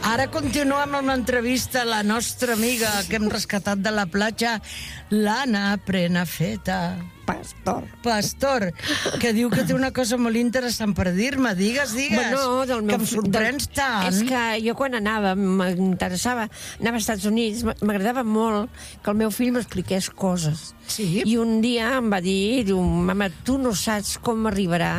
Ara continuem amb l'entrevista a la nostra amiga que hem rescatat de la platja, l'Anna Prenafeta. Pastor, que diu que té una cosa molt interessant per dir-me. Digues, bueno, que em sorprens tant. És que jo quan anava, m'interessava, anava als Estats Units, m'agradava molt que el meu fill m'expliqués coses. Sí? I un dia em va dir, diu, mama, tu no saps com arribarà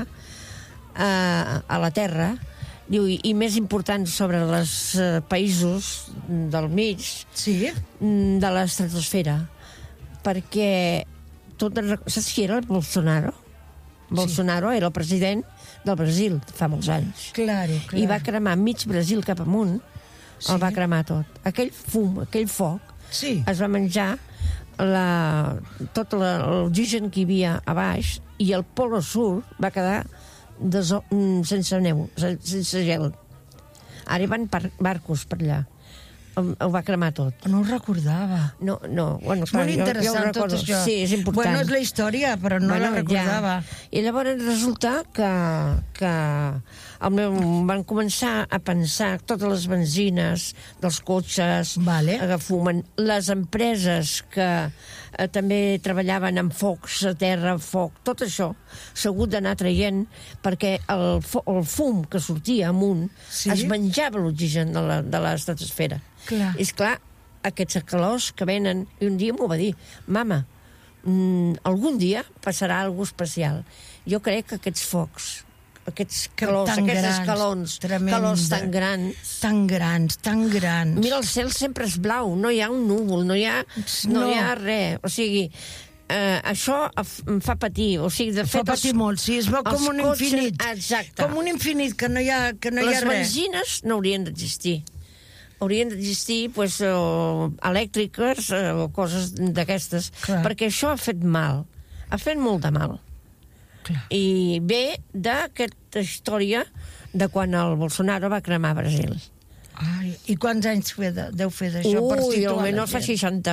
a la Terra, diu, i més important sobre els països del mig, sí? De l'estratosfera, perquè saps qui era el Bolsonaro? Bolsonaro era el president del Brasil fa molts anys. Claro. I va cremar mig Brasil cap amunt, el va cremar tot. Aquell fum, aquell foc, es va menjar tot l'oxigen que hi havia a baix i el polo sud va quedar sense neu, sense gel. Ara hi van barcos per allà. Ho va cremar tot. No ho recordava. No, bueno, és molt interessant tot això. Sí, és important. Bueno, és la història, però no la recordava. Ja. I llavors resulta que van començar a pensar totes les benzines dels cotxes que fumen, les empreses que també treballaven amb focs a terra, foc, tot això s'ha hagut d'anar traient perquè el fum que sortia amunt es menjava l'oxigen de l'estratosfera. És clar, aquests calors que venen, i un dia m'ho va dir, mama, algun dia passarà alguna especial. Jo crec que aquests focs, aquests calors, aquests escalons, calors tan grans. Mira, el cel sempre és blau, no hi ha un núvol, no hi ha res. O sigui, això em fa patir. O sigui, de fet, fa patir molt, sí, es veu com un infinit. Exacte. Com un infinit, que no hi ha res. Les benzines no haurien d'existir. Haurien d'existir elèctriques o coses d'aquestes, perquè això ha fet mal, ha fet molt de mal. I ve d'aquesta història de quan el Bolsonaro va cremar Brasil. I quants anys deu fer d'això per situar la gent? Fa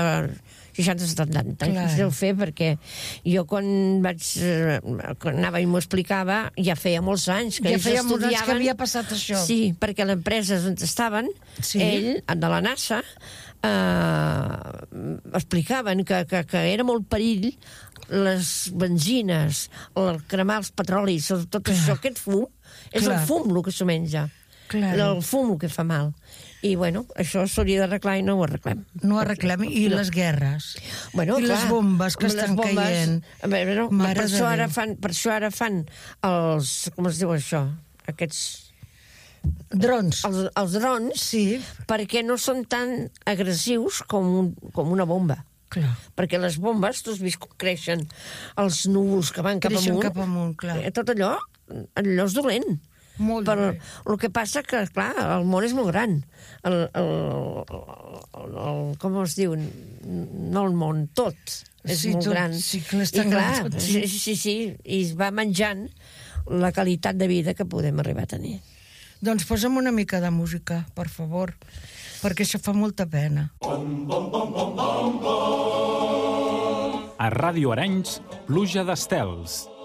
60-70 anys deu fer, perquè jo quan anava i m'ho explicava ja feia molts anys que ells estudiaven. Ja feia molts anys que havia passat això. Sí, perquè l'empresa on estaven, ell, de la NASA, explicaven que era molt perill les benzines, el cremar els petrolis, tot això, aquest fum, és el fum el que s'ho menja. El fum el que fa mal. I, bueno, això s'hauria d'arreglar i no ho arreglem. No ho arreglem. I les guerres? I les bombes que estan caient? Per això ara fan els... Com es diu això? Aquests... Drons. Els drons, perquè no són tan agressius com una bomba. Perquè les bombes, tu has vist com creixen els núvols que van cap amunt. Tot allò és dolent. Però el que passa que, clar, el món és molt gran. Com es diu? No el món, tot és molt gran. Sí, que l'està gran tot. Sí, i es va menjant la qualitat de vida que podem arribar a tenir. Doncs posa'm una mica de música, per favor, perquè això fa molta pena. A Ràdio Arenys, pluja d'estels.